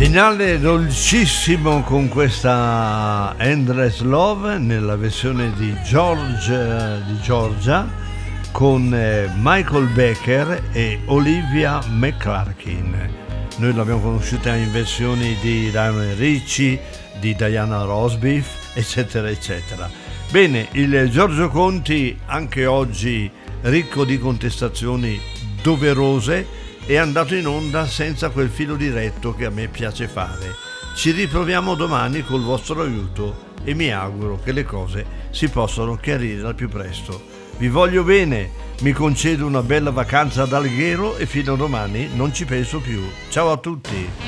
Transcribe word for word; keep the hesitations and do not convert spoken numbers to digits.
Finale dolcissimo con questa Endless Love nella versione di George di Georgia con Michael Becker e Olivia McClarkin. Noi l'abbiamo conosciuta in versioni di Lionel Richie, di Diana Rossbeef, eccetera eccetera. Bene, il Giorgio Conti anche oggi ricco di contestazioni doverose è andato in onda senza quel filo diretto che a me piace fare. Ci riproviamo domani col vostro aiuto e mi auguro che le cose si possano chiarire al più presto. Vi voglio bene, mi concedo una bella vacanza ad Alghero e fino a domani non ci penso più. Ciao a tutti!